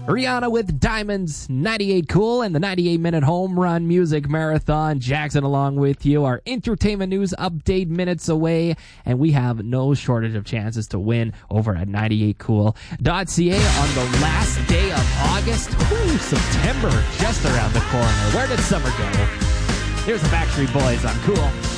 Rihanna with Diamonds, 98 Cool, and the 98-minute home run music marathon. Jackson along with you. Our entertainment news update minutes away, and we have no shortage of chances to win over at 98cool.ca on the last day of August. Ooh, September just around the corner. Where did summer go? Here's the Backstreet Boys on Cool.